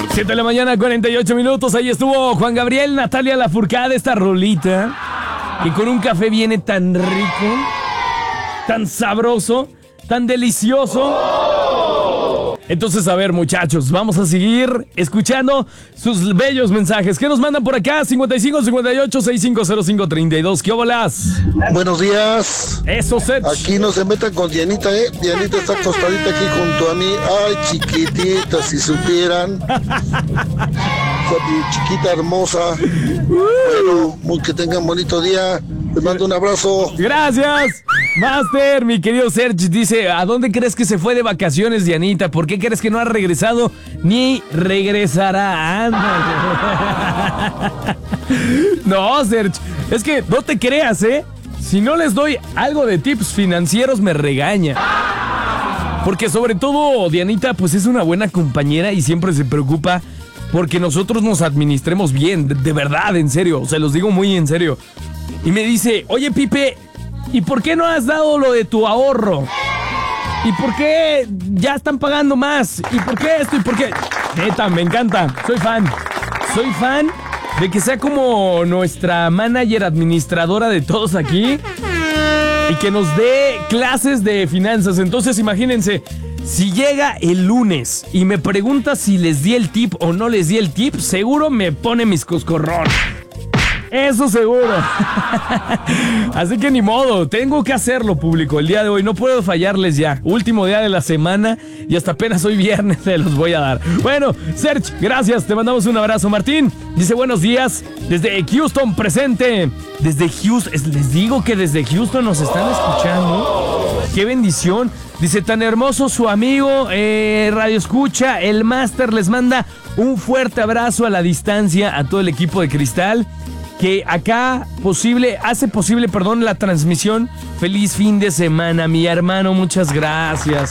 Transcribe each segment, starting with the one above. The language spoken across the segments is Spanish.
7 de la mañana, 48 minutos. Ahí estuvo Juan Gabriel, Natalia Lafourcade, esta rolita que con un café viene tan rico, tan sabroso, tan delicioso. Entonces, a ver, muchachos, vamos a seguir escuchando sus bellos mensajes. ¿Qué nos mandan por acá? 5558-650532. ¿Qué bolas? Buenos días. Eso, Seth. Aquí no se metan con Dianita, ¿eh? Dianita está acostadita aquí junto a mí. Ay, chiquitita, si supieran. Chiquita hermosa. Bueno, que tengan bonito día. Les mando un abrazo. Gracias, Master. Mi querido Serge dice, ¿a dónde crees que se fue de vacaciones, Dianita? ¿Por qué crees que no ha regresado ni regresará? Anda. No, Serge, es que no te creas, ¿eh? Si no les doy algo de tips financieros me regaña. Porque sobre todo Dianita pues es una buena compañera y siempre se preocupa porque nosotros nos administremos bien, de verdad, en serio, se los digo muy en serio. Y me dice, oye Pipe, ¿y por qué no has dado lo de tu ahorro? ¿Y por qué ya están pagando más? ¿Y por qué esto? ¿Y por qué? Neta, me encanta, soy fan de que sea como nuestra manager administradora de todos aquí y que nos dé clases de finanzas. Entonces imagínense, si llega el lunes y me pregunta si les di el tip o no les di el tip, seguro me pone mis coscorrones. Eso seguro. Así que ni modo, tengo que hacerlo, público, el día de hoy. No puedo fallarles ya. Último día de la semana y hasta apenas hoy viernes se los voy a dar. Bueno, Serge, gracias, te mandamos un abrazo. Martín dice, buenos días, desde Houston presente. Desde Houston, les digo que desde Houston nos están escuchando. Qué bendición. Dice, tan hermoso su amigo, Radio Escucha, el Máster les manda un fuerte abrazo a la distancia a todo el equipo de Cristal, que acá hace posible la transmisión. Feliz fin de semana, mi hermano, muchas gracias.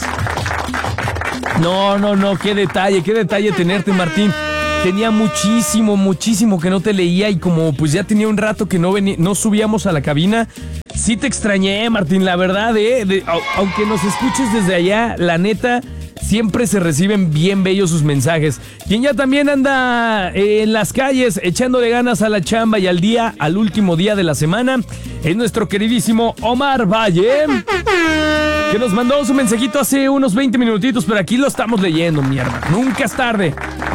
No, qué detalle tenerte, Martín. Tenía muchísimo que no te leía y como pues ya tenía un rato que no subíamos a la cabina. Sí te extrañé, Martín, la verdad, aunque nos escuches desde allá, la neta, siempre se reciben bien bellos sus mensajes. Quien ya también anda en las calles echándole ganas a la chamba y al último día de la semana, es nuestro queridísimo Omar Valle, que nos mandó su mensajito hace unos 20 minutitos, pero aquí lo estamos leyendo, mierda. Nunca es tarde.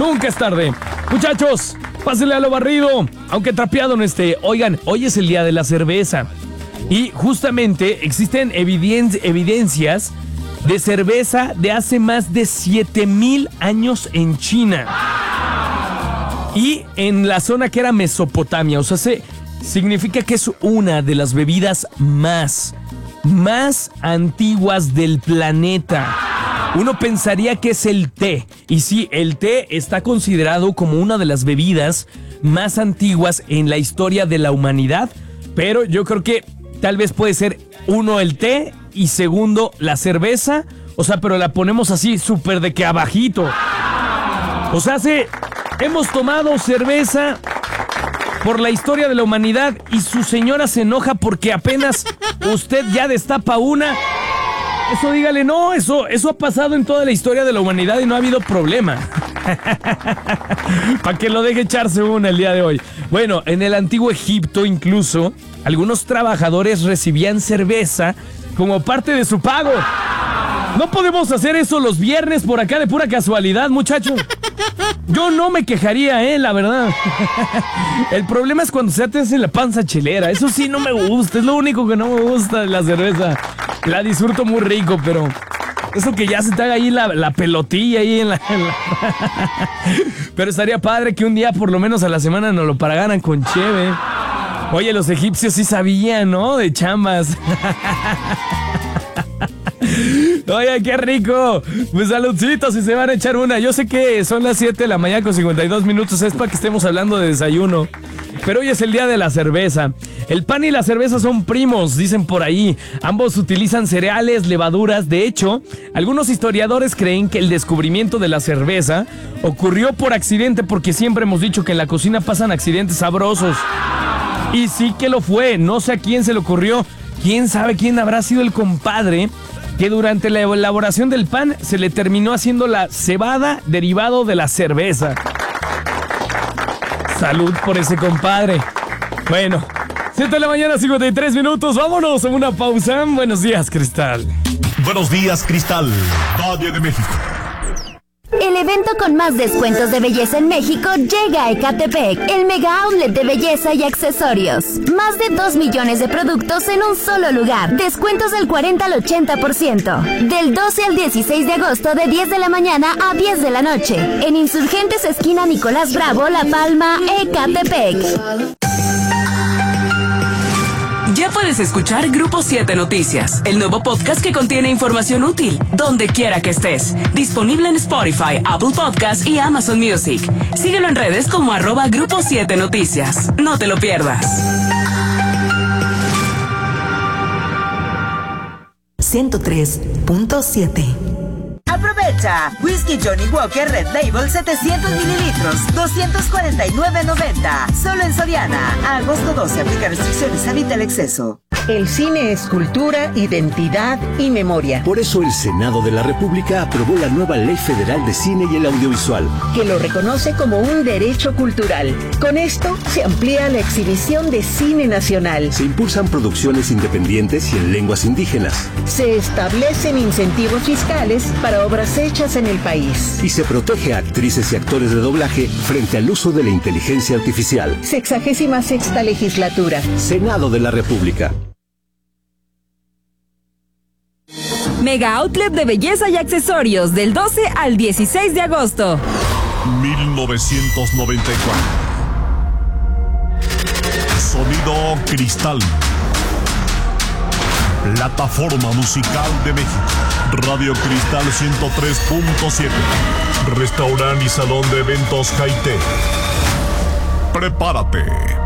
Muchachos, pásenle a lo barrido, aunque trapeado no esté. Oigan, hoy es el día de la cerveza. Y justamente existen evidencias de cerveza de hace más de 7,000 años en China. Y en la zona que era Mesopotamia. O sea, significa que es una de las bebidas más antiguas del planeta. Uno pensaría que es el té. Y sí, el té está considerado como una de las bebidas más antiguas en la historia de la humanidad. Pero yo creo que tal vez puede ser uno el té y segundo la cerveza. O sea, pero la ponemos así súper de que abajito. O sea, hemos tomado cerveza por la historia de la humanidad y su señora se enoja porque apenas usted ya destapa una. Eso dígale, no, eso ha pasado en toda la historia de la humanidad y no ha habido problema. Para que lo deje echarse una el día de hoy. Bueno, en el antiguo Egipto incluso, algunos trabajadores recibían cerveza como parte de su pago. No podemos hacer eso los viernes por acá de pura casualidad, muchachos. Yo no me quejaría, la verdad. El problema es cuando se te hace la panza chelera. Eso sí no me gusta, es lo único que no me gusta de la cerveza. La disfruto muy rico, pero eso que ya se te haga ahí la pelotilla ahí en la... Pero estaría padre que un día por lo menos a la semana nos lo pagaran con cheve. Oye, los egipcios sí sabían, ¿no? De chambas. Oye, qué rico. Pues saludcitos si se van a echar una. Yo sé que son las 7 de la mañana con 52 minutos. Es para que estemos hablando de desayuno. Pero hoy es el día de la cerveza. El pan y la cerveza son primos, dicen por ahí. Ambos utilizan cereales, levaduras. De hecho, algunos historiadores creen que el descubrimiento de la cerveza ocurrió por accidente, porque siempre hemos dicho que en la cocina pasan accidentes sabrosos. Y sí que lo fue. No sé a quién se le ocurrió. ¿Quién sabe quién habrá sido el compadre que durante la elaboración del pan se le terminó haciendo la cebada derivado de la cerveza. Salud por ese compadre. Bueno, 7 de la mañana, 53 minutos. Vámonos a una pausa. Buenos días, Cristal. Buenos días, Cristal. Valle de México. El evento con más descuentos de belleza en México llega a Ecatepec, el mega outlet de belleza y accesorios. Más de 2 millones de productos en un solo lugar. Descuentos del 40 al 80%. Del 12 al 16 de agosto de 10 de la mañana a 10 de la noche. En Insurgentes esquina Nicolás Bravo, La Palma, Ecatepec. Ya puedes escuchar Grupo 7 Noticias, el nuevo podcast que contiene información útil, donde quiera que estés. Disponible en Spotify, Apple Podcasts y Amazon Music. Síguelo en redes como @Grupo 7 Noticias. No te lo pierdas. 103.7. Aprovecha. Whisky Johnny Walker Red Label 700 mililitros, 249.90. Solo en Soriana. A agosto 12. Aplica restricciones. Evita el exceso. El cine es cultura, identidad y memoria. Por eso el Senado de la República aprobó la nueva Ley Federal de Cine y el Audiovisual, que lo reconoce como un derecho cultural. Con esto se amplía la exhibición de cine nacional. Se impulsan producciones independientes y en lenguas indígenas. Se establecen incentivos fiscales para obras hechas en el país. Y se protege a actrices y actores de doblaje frente al uso de la inteligencia artificial. 66ª legislatura. Senado de la República. Mega Outlet de belleza y accesorios del 12 al 16 de agosto. 1994. Sonido Cristal. Plataforma musical de México. Radio Cristal 103.7. Restaurante y salón de eventos Jaité. Prepárate